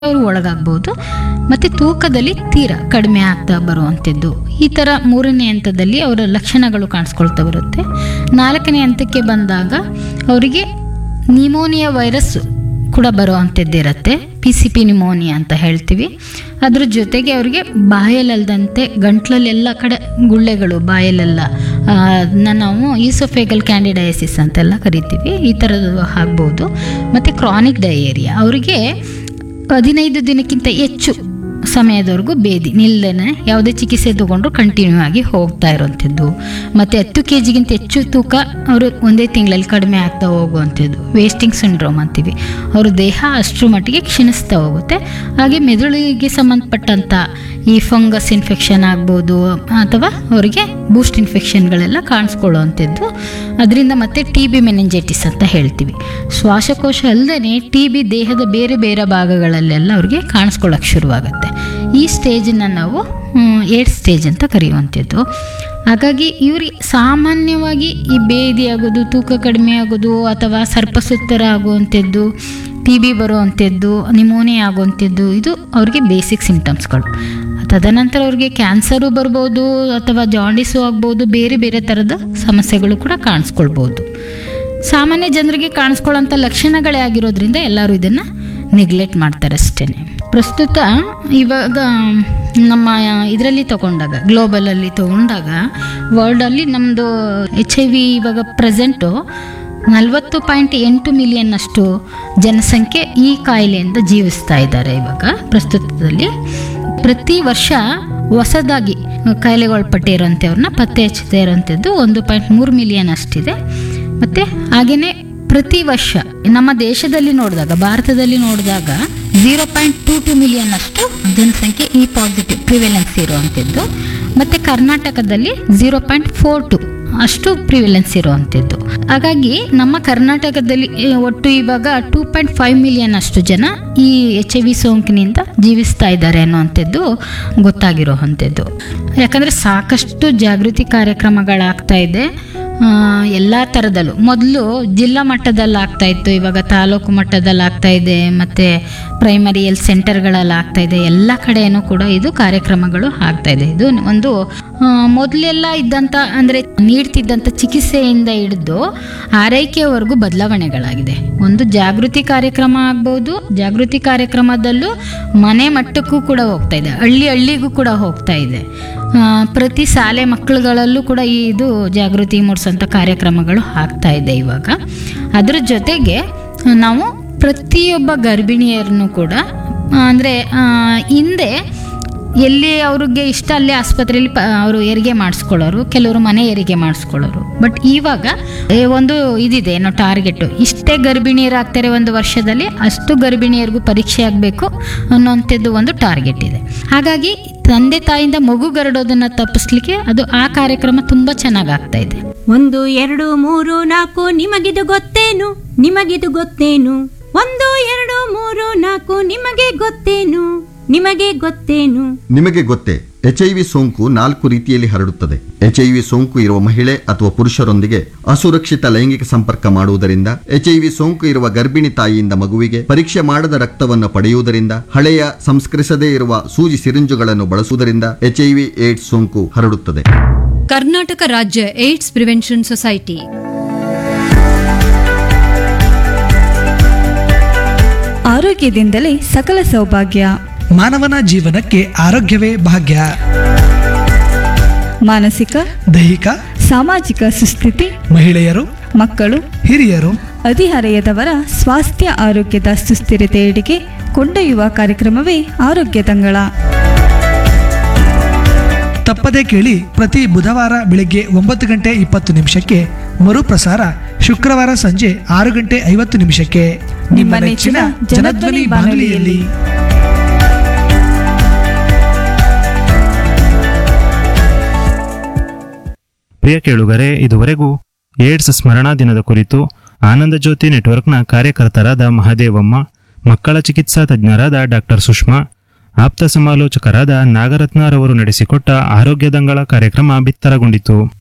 ಅವರು ಒಳಗಾಗ್ಬೋದು. ಮತ್ತು ತೂಕದಲ್ಲಿ ತೀರಾ ಕಡಿಮೆ ಆಗ್ತಾ ಬರುವಂಥದ್ದು. ಈ ಥರ 3ನೇ ಹಂತದಲ್ಲಿ ಅವರ ಲಕ್ಷಣಗಳು ಕಾಣಿಸ್ಕೊಳ್ತಾ ಬರುತ್ತೆ. 4ನೇ ಹಂತಕ್ಕೆ ಬಂದಾಗ ಅವರಿಗೆ ನಿಮೋನಿಯಾ ವೈರಸ್ ಕೂಡ ಬರುವಂಥದ್ದಿರುತ್ತೆ, PCP ನ್ಯೂಮೋನಿಯಾ ಅಂತ ಹೇಳ್ತೀವಿ. ಅದ್ರ ಜೊತೆಗೆ ಅವರಿಗೆ ಬಾಯಲ್ಲದಂತೆ ಗಂಟ್ಲಲ್ಲೆಲ್ಲ ಕಡೆ ಗುಳ್ಳೆಗಳು ಬಾಯಲ್ಲೆಲ್ಲ ನಾವು ಈಸೋಫೇಗಲ್ ಕ್ಯಾಂಡಿಡೈಸಿಸ್ ಅಂತೆಲ್ಲ ಕರಿತೀವಿ. ಈ ಥರದ್ದು ಆಗ್ಬೋದು. ಮತ್ತು ಕ್ರಾನಿಕ್ ಡಯೇರಿಯಾ ಅವರಿಗೆ 15 ದಿನಕ್ಕಿಂತ ಹೆಚ್ಚು ಸಮಯದವರೆಗೂ ಬೇದಿ ನಿಲ್ಲದೆ ಯಾವುದೇ ಚಿಕಿತ್ಸೆ ತಗೊಂಡ್ರು ಕಂಟಿನ್ಯೂ ಆಗಿ ಹೋಗ್ತಾ ಇರೋವಂಥದ್ದು. ಮತ್ತು 10 kgಗಿಂತ ಹೆಚ್ಚು ತೂಕ ಅವರು ಒಂದೇ ತಿಂಗಳಲ್ಲಿ ಕಡಿಮೆ ಆಗ್ತಾ ಹೋಗುವಂಥದ್ದು, ವೇಸ್ಟಿಂಗ್ ಸಿಂಡ್ರೋಮ್ ಅಂತೀವಿ. ಅವ್ರ ದೇಹ ಅಷ್ಟರ ಮಟ್ಟಿಗೆ ಕ್ಷೀಣಿಸ್ತಾ ಹೋಗುತ್ತೆ. ಹಾಗೆ ಮೆದುಳಿಗೆ ಸಂಬಂಧಪಟ್ಟಂಥ ಈ ಫಂಗಸ್ ಇನ್ಫೆಕ್ಷನ್ ಆಗ್ಬೋದು, ಅಥವಾ ಅವರಿಗೆ ಬೂಸ್ಟ್ ಇನ್ಫೆಕ್ಷನ್ಗಳೆಲ್ಲ ಕಾಣಿಸ್ಕೊಳ್ಳುವಂಥದ್ದು. ಅದರಿಂದ ಮತ್ತೆ TB ಮೆನಿಂಜೈಟಿಸ್ ಅಂತ ಹೇಳ್ತೀವಿ. ಶ್ವಾಸಕೋಶ ಅಲ್ಲದೆ TB ದೇಹದ ಬೇರೆ ಬೇರೆ ಭಾಗಗಳಲ್ಲೆಲ್ಲ ಅವ್ರಿಗೆ ಕಾಣಿಸ್ಕೊಳ್ಳೋಕೆ ಶುರುವಾಗುತ್ತೆ. ಈ ಸ್ಟೇಜನ್ನು ನಾವು ಏಡ್ಸ್ ಸ್ಟೇಜ್ ಅಂತ ಕರೆಯುವಂಥದ್ದು. ಹಾಗಾಗಿ ಇವ್ರಿಗೆ ಸಾಮಾನ್ಯವಾಗಿ ಈ ಬೇದಿ ಆಗೋದು, ತೂಕ ಕಡಿಮೆ ಆಗೋದು, ಅಥವಾ ಸರ್ಪಸುತ್ತರ ಆಗುವಂಥದ್ದು, TB ಬರುವಂಥದ್ದು, ನಿಮೋನಿಯಾ ಆಗುವಂಥದ್ದು, ಇದು ಅವ್ರಿಗೆ ಬೇಸಿಕ್ ಸಿಂಪ್ಟಮ್ಸ್ಗಳು. ತದನಂತರ ಅವ್ರಿಗೆ ಕ್ಯಾನ್ಸರು ಬರ್ಬೋದು, ಅಥವಾ ಜಾಂಡಿಸು ಆಗ್ಬೋದು, ಬೇರೆ ಬೇರೆ ಥರದ ಸಮಸ್ಯೆಗಳು ಕೂಡ ಕಾಣಿಸ್ಕೊಳ್ಬೋದು. ಸಾಮಾನ್ಯ ಜನರಿಗೆ ಕಾಣಿಸ್ಕೊಳ್ಳೋಂಥ ಲಕ್ಷಣಗಳೇ ಆಗಿರೋದ್ರಿಂದ ಎಲ್ಲರೂ ಇದನ್ನು ನೆಗ್ಲೆಕ್ಟ್ ಮಾಡ್ತಾರೆ ಅಷ್ಟೇ. ಪ್ರಸ್ತುತ ಇವಾಗ ನಮ್ಮ ಇದರಲ್ಲಿ ತಗೊಂಡಾಗ, ಗ್ಲೋಬಲಲ್ಲಿ ತಗೊಂಡಾಗ, ವರ್ಲ್ಡಲ್ಲಿ ನಮ್ಮದು HIV ಇವಾಗ ಪ್ರೆಸೆಂಟು 40.8 ಮಿಲಿಯನ್ ಅಷ್ಟು ಜನಸಂಖ್ಯೆ ಈ ಕಾಯಿಲೆಯಿಂದ ಜೀವಿಸ್ತಾ ಇದ್ದಾರೆ. ಇವಾಗ ಪ್ರಸ್ತುತದಲ್ಲಿ ಪ್ರತಿ ವರ್ಷ ಹೊಸದಾಗಿ ಕಾಯಿಲೆಗೊಳಪಟ್ಟಿರೋಂಥವ್ರನ್ನ ಪತ್ತೆ ಹಚ್ಚದೇ ಇರೋಂಥದ್ದು 1.3 ಮಿಲಿಯನ್ ಅಷ್ಟಿದೆ. ಮತ್ತು ಹಾಗೆಯೇ ಪ್ರತಿ ವರ್ಷ ನಮ್ಮ ದೇಶದಲ್ಲಿ ನೋಡಿದಾಗ, ಭಾರತದಲ್ಲಿ ನೋಡಿದಾಗ 0.22 ಮಿಲಿಯನ್ ಅಷ್ಟು ಜನಸಂಖ್ಯೆ ಈ ಪಾಸಿಟಿವ್ ಪ್ರಿವೆಲೆನ್ಸ್ ಇರುವಂಥದ್ದು. ಮತ್ತು ಕರ್ನಾಟಕದಲ್ಲಿ 0.42 ಅಷ್ಟು ಪ್ರಿವೆಲೆನ್ಸ್ ಇರುವಂಥದ್ದು. ಹಾಗಾಗಿ ನಮ್ಮ ಕರ್ನಾಟಕದಲ್ಲಿ ಒಟ್ಟು ಇವಾಗ 2.5 ಮಿಲಿಯನ್ ಅಷ್ಟು ಜನ ಈ HIV ಸೋಂಕಿನಿಂದ ಜೀವಿಸ್ತಾ ಇದ್ದಾರೆ ಅನ್ನುವಂಥದ್ದು ಗೊತ್ತಾಗಿರೋವಂಥದ್ದು. ಯಾಕಂದರೆ ಸಾಕಷ್ಟು ಜಾಗೃತಿ ಕಾರ್ಯಕ್ರಮಗಳಾಗ್ತಾ ಇದೆ ಎಲ್ಲ ಥರದಲ್ಲೂ. ಮೊದಲು ಜಿಲ್ಲಾ ಮಟ್ಟದಲ್ಲಿ ಆಗ್ತಾಯಿತ್ತು, ಇವಾಗ ತಾಲೂಕು ಮಟ್ಟದಲ್ಲಿ ಆಗ್ತಾಯಿದೆ, ಮತ್ತು ಪ್ರೈಮರಿ ಹೆಲ್ತ್ ಸೆಂಟರ್ಗಳಲ್ಲಿ ಆಗ್ತಾಯಿದೆ. ಎಲ್ಲ ಕಡೆಯೂ ಕೂಡ ಇದು ಕಾರ್ಯಕ್ರಮಗಳು ಆಗ್ತಾಯಿದೆ. ಇದು ಒಂದು ಮೊದಲೆಲ್ಲ ಇದ್ದಂಥ, ಅಂದರೆ ನೀಡ್ತಿದ್ದಂಥ ಚಿಕಿತ್ಸೆಯಿಂದ ಹಿಡಿದು ಆರೈಕೆಯವರೆಗೂ ಬದಲಾವಣೆಗಳಾಗಿದೆ. ಒಂದು ಜಾಗೃತಿ ಕಾರ್ಯಕ್ರಮ ಆಗ್ಬೋದು, ಜಾಗೃತಿ ಕಾರ್ಯಕ್ರಮದಲ್ಲೂ ಮನೆ ಮಟ್ಟಕ್ಕೂ ಕೂಡ ಹೋಗ್ತಾ ಇದೆ, ಹಳ್ಳಿಗೂ ಕೂಡ ಹೋಗ್ತಾ ಇದೆ. ಪ್ರತಿ ಶಾಲೆ ಮಕ್ಕಳುಗಳಲ್ಲೂ ಕೂಡ ಇದು ಜಾಗೃತಿ ಮೂಡಿಸೋಂಥ ಕಾರ್ಯಕ್ರಮಗಳು ಆಗ್ತಾ ಇದೆ ಇವಾಗ. ಅದರ ಜೊತೆಗೆ ನಾವು ಪ್ರತಿಯೊಬ್ಬ ಗರ್ಭಿಣಿಯರನ್ನು ಕೂಡ, ಅಂದರೆ ಹಿಂದೆ ಎಲ್ಲಿ ಅವ್ರಿಗೆ ಇಷ್ಟ ಅಲ್ಲೇ ಆಸ್ಪತ್ರೆಯಲ್ಲಿ ಅವರು ಹೆರಿಗೆ ಮಾಡಿಸ್ಕೊಳ್ಳೋರು, ಕೆಲವರು ಮನೆ ಹೆರಿಗೆ ಮಾಡಿಸ್ಕೊಳ್ಳೋರು. ಬಟ್ ಇವಾಗ ಒಂದು ಇದಿದೆ, ಏನೋ ಟಾರ್ಗೆಟು, ಇಷ್ಟೇ ಗರ್ಭಿಣಿಯರಾಗ್ತಾರೆ ಒಂದು ವರ್ಷದಲ್ಲಿ, ಅಷ್ಟು ಗರ್ಭಿಣಿಯರಿಗೂ ಪರೀಕ್ಷೆ ಆಗಬೇಕು ಅನ್ನೋಂಥದ್ದು ಒಂದು ಟಾರ್ಗೆಟ್ ಇದೆ. ಹಾಗಾಗಿ ತಂದೆ ತಾಯಿಯಿಂದ ಮಗು ಗರಡೋದನ್ನು ತಪ್ಪಿಸ್ಲಿಕ್ಕೆ ಅದು ಆ ಕಾರ್ಯಕ್ರಮ ತುಂಬ ಚೆನ್ನಾಗಿ ಆಗ್ತಾ ಇದೆ. 1 2 3 4 ನಿಮಗಿದು ಗೊತ್ತೇನು, ನಿಮಗಿದು ಗೊತ್ತೇನು, 1 2 3 4 ನಿಮಗೆ ಗೊತ್ತೇನು, ನಿಮಗೆ ಗೊತ್ತೇನು. ನಿಮಗೆ ಗೊತ್ತೇ, HIV ಸೋಂಕು 4 ರೀತಿಯಲ್ಲಿ ಹರಡುತ್ತದೆ. HIV ಸೋಂಕು ಇರುವ ಮಹಿಳೆ ಅಥವಾ ಪುರುಷರೊಂದಿಗೆ ಅಸುರಕ್ಷಿತ ಲೈಂಗಿಕ ಸಂಪರ್ಕ ಮಾಡುವುದರಿಂದ, HIV ಸೋಂಕು ಇರುವ ಗರ್ಭಿಣಿ ತಾಯಿಯಿಂದ ಮಗುವಿಗೆ ಪರೀಕ್ಷೆ ಮಾಡದ ರಕ್ತವನ್ನು ಪಡೆಯುವುದರಿಂದ, ಹಳೆಯ ಸಂಸ್ಕರಿಸದೇ ಇರುವ ಸೂಜಿ ಸಿರಿಂಜುಗಳನ್ನು ಬಳಸುವುದರಿಂದ HIV ಏಡ್ಸ್ ಸೋಂಕು ಹರಡುತ್ತದೆ. ಕರ್ನಾಟಕ ರಾಜ್ಯ ಏಡ್ಸ್ ಪ್ರಿವೆನ್ಷನ್ ಸೊಸೈಟಿ. ಆರೋಗ್ಯದಿಂದಲೇ ಸಕಲ ಸೌಭಾಗ್ಯ. ಮಾನವನ ಜೀವನಕ್ಕೆ ಆರೋಗ್ಯವೇ ಭಾಗ್ಯ. ಮಾನಸಿಕ, ದೈಹಿಕ, ಸಾಮಾಜಿಕ ಸುಸ್ಥಿತಿ, ಮಹಿಳೆಯರು, ಮಕ್ಕಳು, ಹಿರಿಯರು, ಹದಿಹರೆಯದವರ ಸ್ವಾಸ್ಥ್ಯ ಆರೋಗ್ಯದ ಸುಸ್ಥಿರತೆಯೆಡೆಗೆ ಕೊಂಡೊಯ್ಯುವ ಕಾರ್ಯಕ್ರಮವೇ ಆರೋಗ್ಯ ತಂಗಳ. ತಪ್ಪದೇ ಕೇಳಿ, ಪ್ರತಿ ಬುಧವಾರ ಬೆಳಿಗ್ಗೆ 9:20 ಮರುಪ್ರಸಾರ ಶುಕ್ರವಾರ ಸಂಜೆ 6:50 ನಿಮ್ಮ ನೆಚ್ಚಿನ ಜನಧ್ವನಿ ಬಾನುಲಿಯಲ್ಲಿ. ಪ್ರಿಯ ಕೇಳುಗರೆ, ಇದುವರೆಗೂ ಏಡ್ಸ್ ಸ್ಮರಣಾ ದಿನದ ಕುರಿತು ಆನಂದ ಜ್ಯೋತಿ ನೆಟ್ವರ್ಕ್ನ ಕಾರ್ಯಕರ್ತರಾದ ಮಹದೇವಮ್ಮ, ಮಕ್ಕಳ ಚಿಕಿತ್ಸಾ ತಜ್ಞರಾದ ಡಾಕ್ಟರ್ ಸುಷ್ಮಾ, ಆಪ್ತ ಸಮಾಲೋಚಕರಾದ ನಾಗರತ್ನರವರು ನಡೆಸಿಕೊಟ್ಟ ಆರೋಗ್ಯ ದಂಗಳ ಕಾರ್ಯಕ್ರಮ ಬಿತ್ತರಗೊಂಡಿತು.